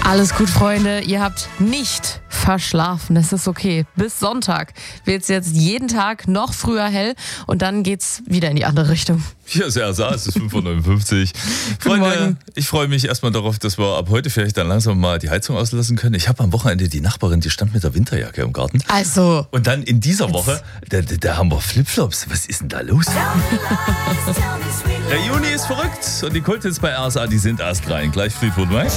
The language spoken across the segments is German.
Alles gut, Freunde. Ihr habt nicht verschlafen. Es ist okay. Bis Sonntag wird es jetzt jeden Tag noch früher hell und dann geht's wieder in die andere Richtung. Hier ist RSA, es ist 5:59 Uhr. Freunde, ich freue mich erstmal darauf, dass wir ab heute vielleicht dann langsam mal die Heizung auslassen können. Ich habe am Wochenende die Nachbarin, die stand mit der Winterjacke im Garten. Also. Und dann in dieser Woche, da haben wir Flipflops. Was ist denn da los? Der Juni ist verrückt und die Kulthits bei RSA, die sind erst rein. Gleich Fleetwood Mac.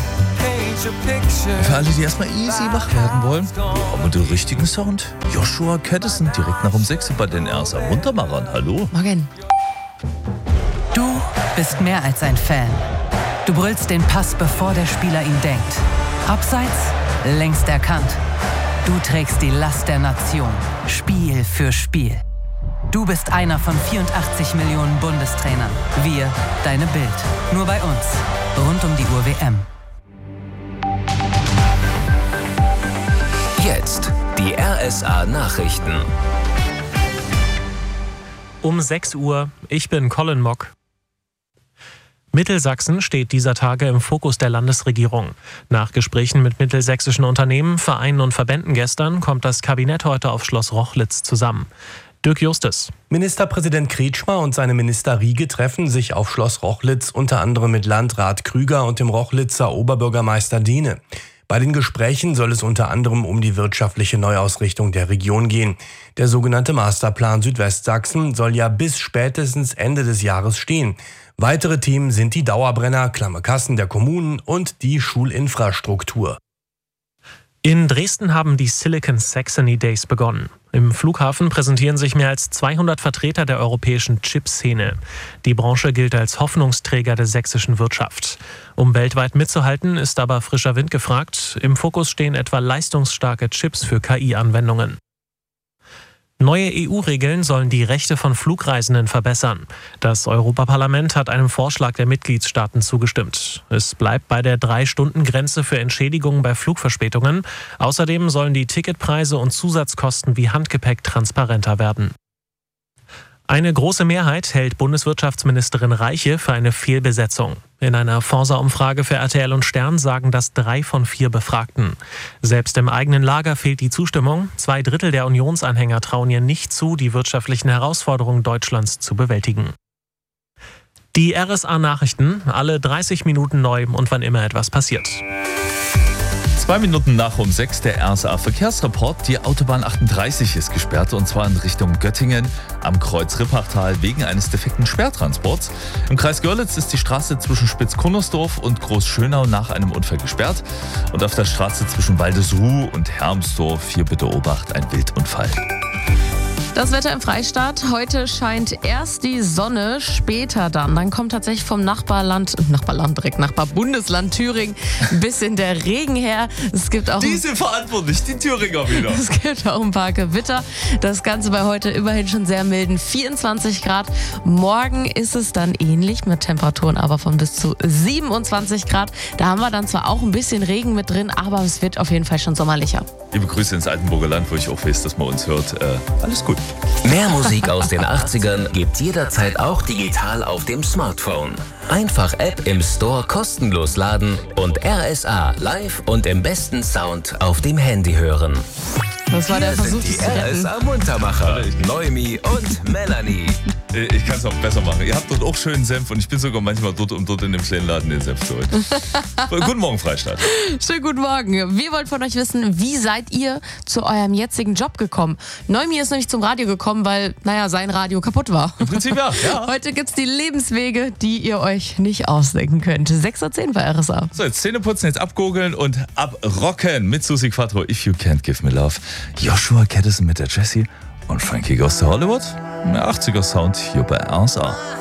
Für alle, die erstmal easy wach werden wollen, haben wir den richtigen Sound. Joshua Caddison direkt nach um 6 Uhr bei den RSA Muntermachern. Hallo. Morgen. Du bist mehr als ein Fan. Du brüllst den Pass, bevor der Spieler ihn denkt. Abseits, längst erkannt. Du trägst die Last der Nation, Spiel für Spiel. Du bist einer von 84 Millionen Bundestrainern. Wir, deine Bild. Nur bei uns. Rund um die Uhr WM. Jetzt die RSA-Nachrichten. Um 6 Uhr, ich bin Colin Mock. Mittelsachsen steht dieser Tage im Fokus der Landesregierung. Nach Gesprächen mit mittelsächsischen Unternehmen, Vereinen und Verbänden gestern kommt das Kabinett heute auf Schloss Rochlitz zusammen. Dirk Justus. Ministerpräsident Kretschmer und seine Minister Riege treffen sich auf Schloss Rochlitz unter anderem mit Landrat Krüger und dem Rochlitzer Oberbürgermeister Dehne. Bei den Gesprächen soll es unter anderem um die wirtschaftliche Neuausrichtung der Region gehen. Der sogenannte Masterplan Südwestsachsen soll ja bis spätestens Ende des Jahres stehen. Weitere Themen sind die Dauerbrenner, klamme Kassen der Kommunen und die Schulinfrastruktur. In Dresden haben die Silicon Saxony Days begonnen. Im Flughafen präsentieren sich mehr als 200 Vertreter der europäischen Chipszene. Die Branche gilt als Hoffnungsträger der sächsischen Wirtschaft. Um weltweit mitzuhalten, ist aber frischer Wind gefragt. Im Fokus stehen etwa leistungsstarke Chips für KI-Anwendungen. Neue EU-Regeln sollen die Rechte von Flugreisenden verbessern. Das Europaparlament hat einem Vorschlag der Mitgliedstaaten zugestimmt. Es bleibt bei der 3-Stunden-Grenze für Entschädigungen bei Flugverspätungen. Außerdem sollen die Ticketpreise und Zusatzkosten wie Handgepäck transparenter werden. Eine große Mehrheit hält Bundeswirtschaftsministerin Reiche für eine Fehlbesetzung. In einer Forsa-Umfrage für RTL und Stern sagen das 3 von 4 Befragten. Selbst im eigenen Lager fehlt die Zustimmung. 2/3 der Unionsanhänger trauen ihr nicht zu, die wirtschaftlichen Herausforderungen Deutschlands zu bewältigen. Die RSA-Nachrichten, alle 30 Minuten neu und wann immer etwas passiert. 2 Minuten nach um 6 der RSA-Verkehrsreport. Die Autobahn 38 ist gesperrt und zwar in Richtung Göttingen am Kreuz Rippachtal wegen eines defekten Sperrtransports. Im Kreis Görlitz ist die Straße zwischen Spitzkunnersdorf und Großschönau nach einem Unfall gesperrt. Und auf der Straße zwischen Waldesruh und Hermsdorf, hier bitte Obacht, ein Wildunfall. Das Wetter im Freistaat. Heute scheint erst die Sonne, später dann kommt tatsächlich vom Nachbarbundesland Thüringen ein bisschen der Regen her. Es gibt auch Die sind verantwortlich, die Thüringer wieder. Es gibt auch ein paar Gewitter. Das Ganze bei heute immerhin schon sehr milden 24 Grad. Morgen ist es dann ähnlich mit Temperaturen aber von bis zu 27 Grad. Da haben wir dann zwar auch ein bisschen Regen mit drin, aber es wird auf jeden Fall schon sommerlicher. Liebe Grüße ins Altenburger Land, wo ich auch weiß, dass man uns hört. Alles gut. Mehr Musik aus den 80ern gibt's jederzeit auch digital auf dem Smartphone. Einfach App im Store kostenlos laden und RSA live und im besten Sound auf dem Handy hören. Das war der Versuch, die das zu retten. RSA-Muntermacher, Noemi und Melanie. Ich kann es auch besser machen. Ihr habt dort auch schönen Senf und ich bin sogar manchmal dort, um dort in dem kleinen Laden den Senf zu holen. Guten Morgen, Freistaat. Schönen guten Morgen. Wir wollen von euch wissen, wie seid ihr zu eurem jetzigen Job gekommen? Noemi ist nämlich zum Radio gekommen, weil, sein Radio kaputt war. Im Prinzip ja. Heute gibt's die Lebenswege, die ihr euch nicht ausdenken könnt. 6:10 bei RSA. So, jetzt Zähne putzen, jetzt abgoogeln und abrocken mit Susi Quattro, If You Can't Give Me Love. Joshua Caddison mit der Jessie und Frankie Goes to Hollywood. 80er Sound hier bei RSA.